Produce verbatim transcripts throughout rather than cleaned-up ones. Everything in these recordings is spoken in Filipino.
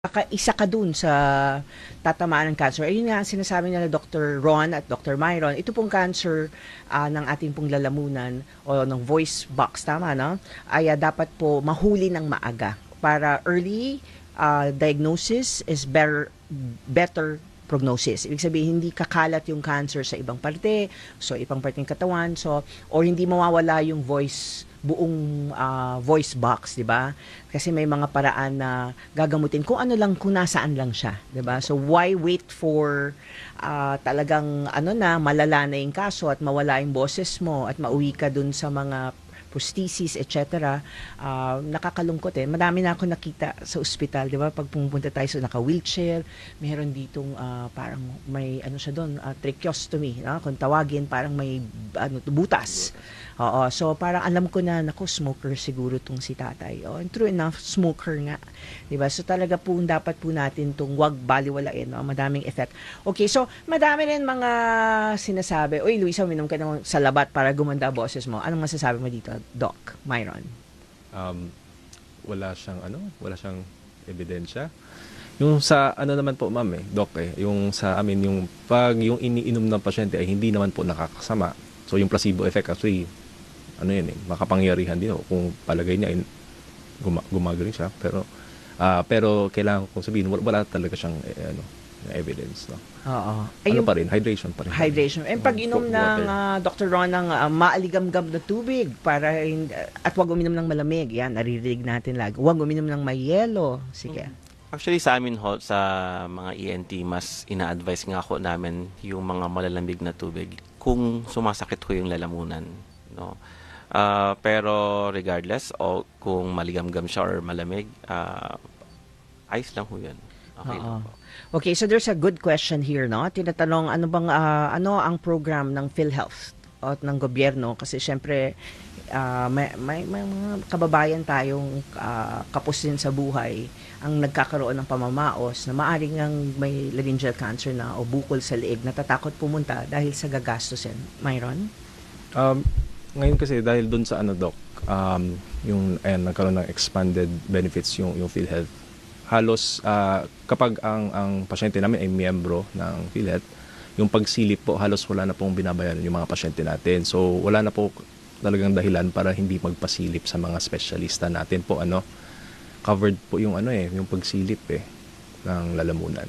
Ka isa ka dun sa tatamaan ng cancer. Ayun nga ang sinasabi nila Doctor Ron at Doctor Myron. Ito pong cancer ah, ng ating pong lalamunan o ng voice box, tama no? Ay ah, dapat po mahuli ng maaga para early ah, diagnosis is better better prognosis. Ibig sabihin, hindi kakalat yung cancer sa ibang parte, so ibang parte ng katawan, so or hindi mawawala yung voice buong ah, voice box, 'di ba? Kasi may mga paraan na gagamutin kung ano lang, kung nasaan lang siya, 'di ba? So why wait for ah, talagang ano na malala na yung kaso at mawala yung boses mo at mauwi ka dun sa mga prosthesis, et cetera. Ah, nakakalungkot eh. Madami na ako nakita sa ospital, 'di ba? Pag pumunta tayo sa naka-wheelchair, meron ditong ah, parang may ano siya doon, ah, tracheostomy, no? Kung tawagin, parang may ano butas. Oo, so parang alam ko na, naku, smoker siguro tong si tatay. Oh, and true enough, smoker nga. 'Di ba? So talaga po dapat po natin tong wag baliwalain, no? Madaming effect. Okay, so madami rin mga sinasabi, "Uy, Luisa, uminom ka ng salabat para gumanda boses mo." Anong masasabi mo dito, Doc Myron? um, wala siyang ano, wala siyang ebidensya. Yung sa ano naman po, ma'am eh, doc eh, yung sa amin yung pag yung iniinom ng pasyente ay hindi naman po nakakasama. So yung placebo effect actually ano yun eh, makapangyarihan din oh, kung palagay niya ay guma- gumagaling siya, pero ah pero kailangan kong sabihin wala, wala talaga siyang eh, ano na evidence, no. Oo. Ano Ayun, pa rin, hydration pa rin. hydration. And pag inom Wa- ng water. ah, Doctor Ron ng ah, maaligam-gam na tubig para hin- at wag uminom ng malamig. Yan, naririnig natin lagi. Wag uminom ng may yelo. Sige. Actually, sa amin ho, sa mga E N T, mas ina-advise nga ho namin yung mga malalamig na tubig kung sumasakit ho yung lalamunan. No? Ah, pero regardless, o kung maligam-gam siya or malamig, ah, ayos lang ho yun. Okay Oo. lang po. Okay, so there's a good question here, no? Tinatanong, ano bang, ah, ano ang program ng PhilHealth at ng gobyerno? Kasi syempre, ah, may, may, may mga kababayan tayong ah, kapos din sa buhay ang nagkakaroon ng pamamaos na maaring ang may laryngeal cancer na o bukol sa leeg, natatakot pumunta dahil sa gagastusin. Myron? Um, ngayon kasi dahil dun sa ano doc, um, yung ayan, nagkaroon ng expanded benefits yung yung PhilHealth. Halos ah, kapag ang ang pasyente namin ay miyembro ng PhilHealth, yung pagsilip po halos wala na pong binabayaran yung mga pasyente natin. So wala na po talagang dahilan para hindi magpasilip sa mga espesyalista natin po, ano. Covered po yung ano eh, yung pagsilip eh ng lalamunan.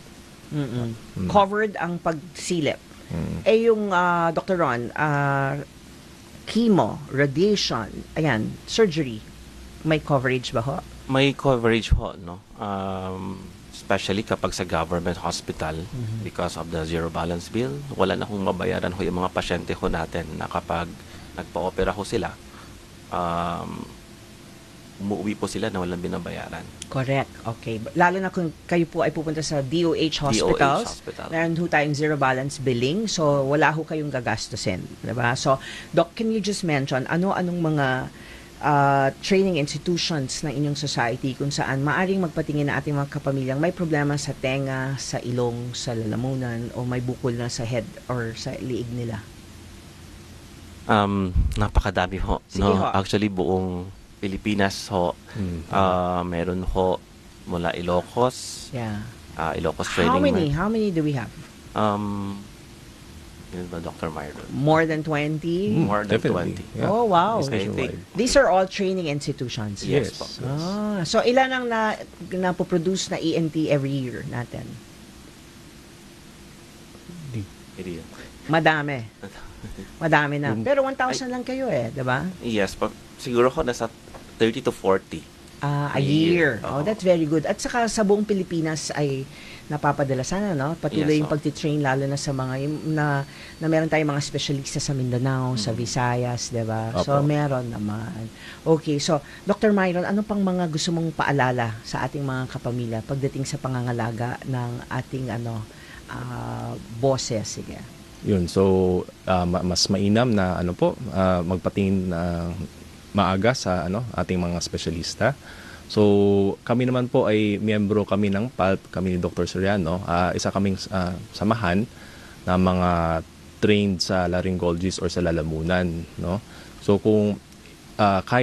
Mm-mm. Mm. Covered ang pagsilip. Mm. Eh yung ah, Doctor Ron, ah, chemo, radiation, ayan, surgery, may coverage ba ho? May coverage ho, no? Um, especially kapag sa government hospital, because of the zero balance bill, wala na hong mabayaran ho yung mga pasyente ho natin na kapag nagpa-opera ho sila, um, umuwi po sila na walang binabayaran. Correct. Okay. Lalo na kung kayo po ay pupunta sa D O H hospitals, D O H hospital. meron ho tayong zero balance billing, so wala ho kayong gagastusin. Diba? So, Doc, can you just mention ano-anong mga ah, training institutions ng inyong society kung saan maaring magpatingin na ating mga kapamilyang may problema sa tenga, sa ilong, sa lalamunan, o may bukol na sa head or sa liig nila? Um, napakadami ho. Sige no? ho. Actually, buong Pilipinas ho, Mm. ah, meron ho mula Ilocos, Yeah. ah, Ilocos How Training. many? How many do we have? Um, yun ba, Doctor Myron? More than twenty? More than Definitely. twenty. Yeah. Oh, wow. It's Okay. nationwide. These are all training institutions. Yes, Yes. po. Ah, so ilan ang na napoproduce na E N T every year natin? Hindi. Madami. Madami na. Pero one thousand lang kayo eh, 'di ba? Yes, pa, siguro ho nasa thirty to forty. Ah, a A year. year. Oh, Oo. that's very good. At saka sa buong Pilipinas ay napapadala sana, no? Patuloy Yes, yung oo. pagtitrain lalo na sa mga yung- na na meron tayong mga specialista sa Mindanao, sa Visayas, 'di ba? So Opo. meron naman. Okay, so Doctor Myron, ano pang mga gusto mong paalala sa ating mga kapamilya pagdating sa pangangalaga ng ating ano ah, boses? Sige. Yun, so ah, ma- mas mainam na ano po, ah, magpatingin na maaga sa ano ating mga espesyalista. So kami naman po ay miyembro kami ng P A L P, kami ni Doctor Soriano, ah, isa kaming ah, samahan ng mga trained sa laryngologist or sa lalamunan, no. So kung ah, kahit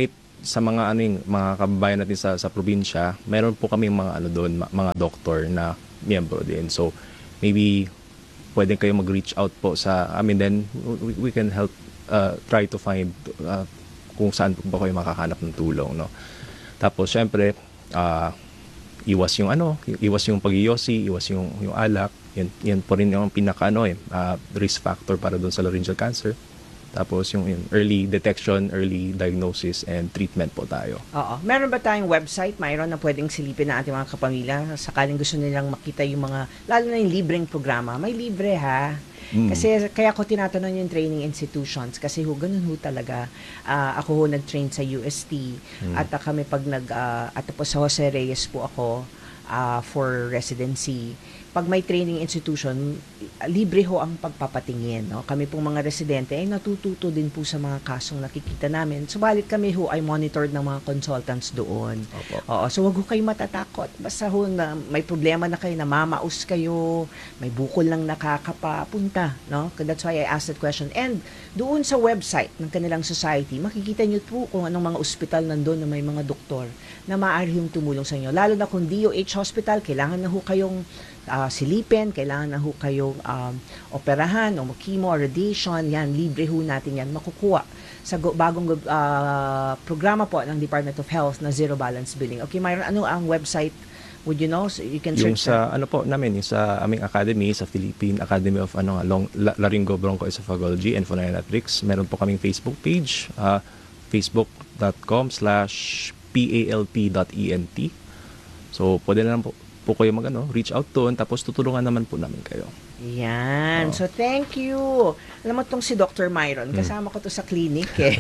sa mga ano yung, mga kababayan natin sa sa probinsya, meron po kami mga ano doon, ma- mga doktor na miyembro din. So maybe pwede kayo mag-reach out po sa amin, then we, we can help uh, try to find uh, kung saan po ba kayo makakahanap ng tulong, no. Tapos syempre, uh, iwas yung ano, iwas yung pag-iyosi, iwas yung yung alak. Yan yan po rin yung pinaka ano eh, uh, risk factor para doon sa laryngeal cancer. Tapos yung, yung early detection, early diagnosis, and treatment po tayo. Oo. Meron ba tayong website, Myron, na pwedeng silipin ng ating mga kapamilya sakaling gusto nilang makita yung mga, lalo na yung libreng programa? May libre ha. Mm. Kasi kaya ko tinatanong yung training institutions kasi ho, ganun ho talaga. Ah, ako ho nag-train sa U S T Mm. at ah, kami pag nag, ah, at po sa Jose Reyes po ako ah, for residency. Pag may training institution, libre ho ang pagpapatingin. No? Kami pong mga residente ay natututo din po sa mga kasong nakikita namin. Subalit kami ho ay monitored ng mga consultants doon. Opo. Oo, so wag ho kayo matatakot. Basta ho na may problema na kayo, namamaus kayo, may bukol lang nakakapapunta. No? That's why I asked that question. And doon sa website ng kanilang society, makikita nyo po kung anong mga ospital nandun na may mga doktor na maaari yung tumulong sa inyo. Lalo na kung D O H hospital, kailangan na ho kayong uh, silipin, kailangan na ho kayong um, operahan o chemo or radiation, yan, libre ho natin yan makukuha sa go- bagong uh, programa po ng Department of Health na Zero Balance Billing. Okay, Myron, ano ang website? Would you know? So you can Yung search sa ano po namin, yung sa aming academy, sa Philippine Academy of ano nga, Long, La- Laryngo Bronchoesophagology and Phonoanatrics. Meron po kaming Facebook page, uh, facebook.com slash palp.ent. So, pwede na lang po, po kayo mag, ano, reach out doon, tapos tutulungan naman po namin kayo. Yan. Oo. So, thank you. Alam mo tong si Doctor Myron, kasama ko to sa clinic eh.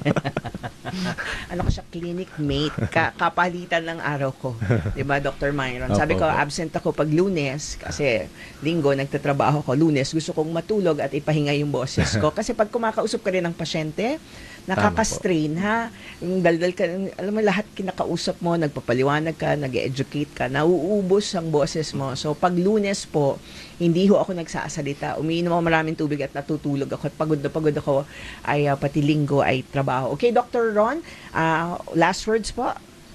Ano ko siya, clinic mate. Ka- kapalitan ng araw ko. Diba, Doctor Myron? Sabi ko, Opo, opo. absent ako pag Lunes kasi linggo, nagtatrabaho ko. Lunes, gusto kong matulog at ipahinga yung boses ko. Kasi pag kumakausap ka rin ng pasyente, nakaka-strain ha. Yung daldal ka, alam mo lahat kinakausap mo, nagpapaliwanag ka, nag-educate ka, nauubos ang boses mo. So pag Lunes po, hindi ho ako nagsasalita. Umiinom ako maraming tubig at natutulog ako at pagod na pagod ako ay uh, pati linggo ay trabaho. Okay, Doctor Ron, uh, last words po.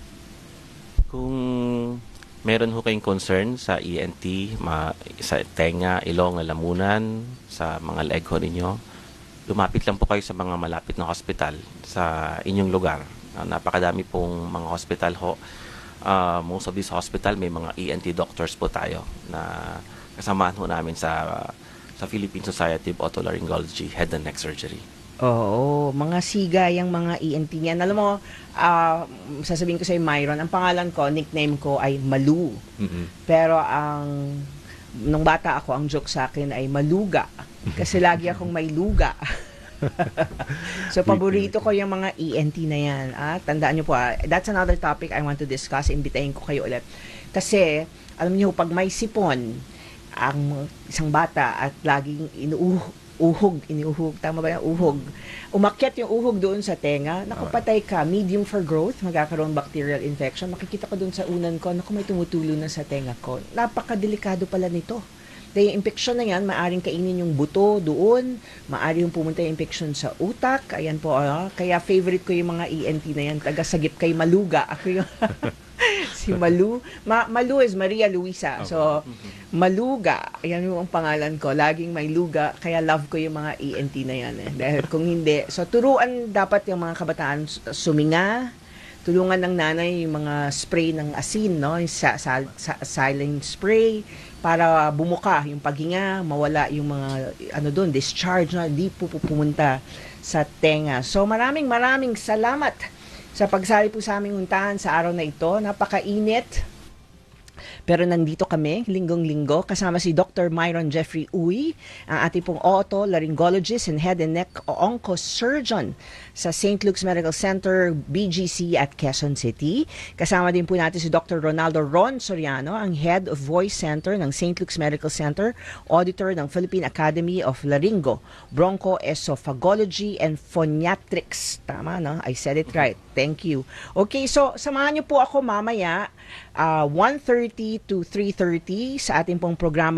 Kung meron ho kayong concern sa E N T, ma, sa tenga, ilong, lalamunan, sa mga leg ho ninyo, lumapit lang po kayo sa mga malapit na hospital sa inyong lugar. Uh, napakadami pong mga hospital ho. Uh, most of these hospital may mga E N T doctors po tayo na kasamahan ho namin sa sa Philippine Society of Otolaryngology Head and Neck Surgery. Oo, mga siga yung mga E N T niyan. Alam mo, uh, sasabihin ko sa Myron, ang pangalan ko, nickname ko ay Malu. Mm-mm. Pero ang nung bata ako, ang joke sa akin ay Maluga. Kasi lagi akong may luga. So, paborito ko yung mga E N T na yan. Ah, tandaan nyo po, ah, that's another topic I want to discuss. Imbitahin ko kayo ulit. Kasi, alam nyo, pag may sipon, ang isang bata at laging inuuhog, iniuhog, tama ba yan? Uhog. Umakyat yung uhog doon sa tenga, nakapatay ka, medium for growth, magkakaroon bacterial infection. Makikita ko doon sa unan ko, naku, may tumutulo na sa tenga ko. Napakadelikado pala nito. Dahil yung infection na yan, maaring kainin yung buto doon, maaari yung pumunta yung infection sa utak, ayan po, ah. Kaya favorite ko yung mga E N T na yan, taga-sagip kay Maluga. Ako yung si Malu. Ma- Malu is Maria Luisa. So, Maluga, ayan yung pangalan ko. Laging may luga, kaya love ko yung mga E N T na yan. Eh. Dahil kung hindi, so turuan dapat yung mga kabataan suminga, tulungan ng nanay yung mga spray ng asin, no? Yung sa, sa, sa, saline spray, para bumuka yung paghinga, mawala yung mga ano doon, discharge na di po pumunta sa tenga. So maraming maraming salamat sa pagsali po sa aming untahan sa araw na ito. Napakainit. Pero nandito kami, linggong-linggo, kasama si Doctor Myron Jeffrey Uy, ang ating pong otolaryngologist and head and neck oncosurgeon sa Saint Luke's Medical Center, B G C at Quezon City. Kasama din po natin si Doctor Ronaldo Ron Soriano, ang head of Voice Center ng Saint Luke's Medical Center, auditor ng Philippine Academy of Laryngo, Bronchoesophagology and Phoniatrics. Tama, no? I said it right. Thank you. Okay, so samahan niyo po ako mamaya uh, one thirty to three thirty sa ating pong programang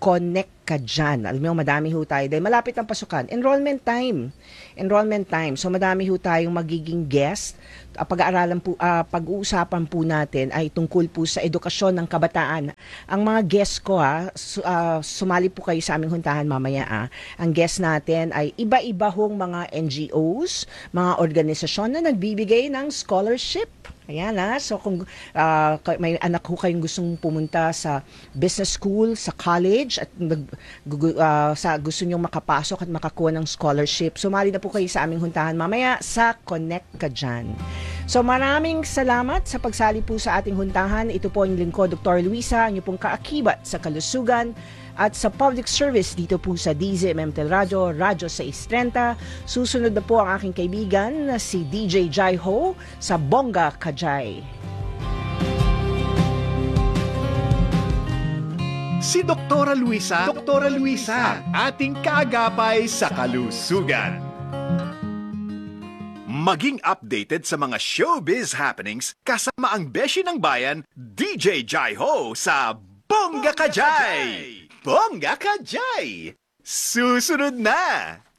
Connect ka dyan. Alam mo, madami ho tayo. Dahil malapit ang pasukan. Enrollment time. Enrollment time. So, madami ho tayong magiging guest. Uh, pag-aaralan po, uh, pag-uusapan po natin ay tungkol po sa edukasyon ng kabataan. Ang mga guest ko, ha, su- uh, sumali po kayo sa aming huntahan mamaya. Ha. Ang guest natin ay iba-iba hong mga N G Os, mga organisasyon na nagbibigay ng scholarship. Ayan ha. So kung uh, may anak ko kayong gustong pumunta sa business school, sa college, at nag, uh, sa gusto nyong makapasok at makakuha ng scholarship, sumali na po kayo sa aming huntahan mamaya sa Connect Ka Dyan. So maraming salamat sa pagsali po sa ating huntahan. Ito po ang lingkod, Doctor Luisa, ang pong kaakibat sa kalusugan at sa public service dito po sa D Z M M Tel Radio, Radyo six thirty. Susunod na po ang aking kaibigan na si D J Jai Ho sa Bongga Kajay. Si Doktora Luisa, Doktora Luisa, ating kaagapay sa kalusugan. Maging updated sa mga showbiz happenings kasama ang beshi ng bayan, D J Jai Ho sa Bongga Kajay! Bongga Kajay! Susunod na!